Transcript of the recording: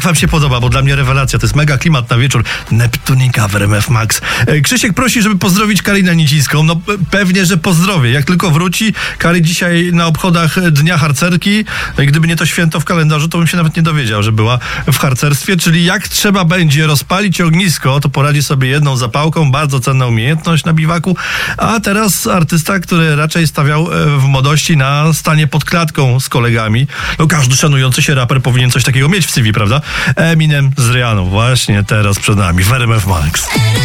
Jak wam się podoba? Bo dla mnie rewelacja, to jest mega klimat na wieczór. Neptunika w RMF Max. Krzysiek prosi, żeby pozdrowić Karinę Nicińską. No pewnie, że pozdrowię. Jak tylko wróci, Kari dzisiaj na obchodach Dnia Harcerki. No i gdyby nie to święto w kalendarzu, to bym się nawet nie dowiedział, że była w harcerstwie. Czyli jak trzeba będzie rozpalić ognisko, to poradzi sobie jedną zapałką. Bardzo cenna umiejętność na biwaku. A teraz artysta, który raczej stawiał w młodości na stanie pod klatką z kolegami. No każdy szanujący się raper powinien coś takiego mieć w CV, prawda? Eminem z Rihanną właśnie teraz przed nami w RMF Max.